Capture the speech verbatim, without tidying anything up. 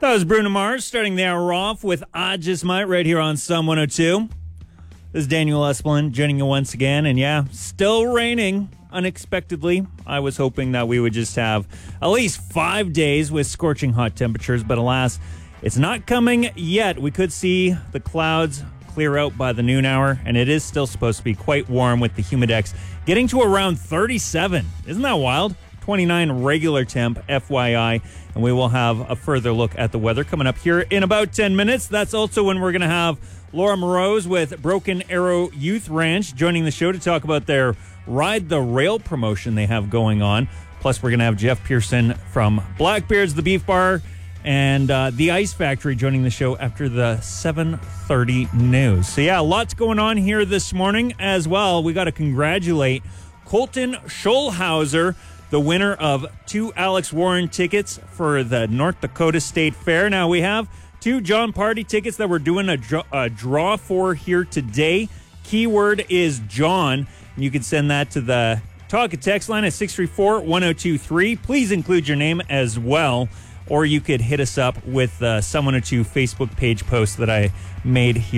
That was Bruno Mars starting the hour off with I Just Might right here on Sun one oh two. This is Daniel Esplin joining you once again. And yeah, still raining unexpectedly. I was hoping that we would just have at least five days with scorching hot temperatures. But alas, it's not coming yet. We could see the clouds clear out by the noon hour. And it is still supposed to be quite warm with the humidex getting to around thirty-seven. Isn't that wild? twenty-nine regular temp, F Y I. And we will have a further look at the weather coming up here in about ten minutes. That's also when we're going to have Laura Moroz with Broken Arrow Youth Ranch joining the show to talk about their Ride the Rail promotion they have going on. Plus, we're going to have Jeff Pearson from Blackbeard's The Beef Bar and uh, The Ice Factory joining the show after the seven thirty news. So, yeah, lots going on here this morning as well. We got to congratulate Colton Scholhauser, the winner of two Alex Warren tickets for the North Dakota State Fair. Now, we have two John Party tickets that we're doing a, draw, a draw for here today. Keyword is John. And you can send that to the talk and text line at six three four, one oh two three. Please include your name as well. Or you could hit us up with the Sun one oh two Facebook page post that I made here.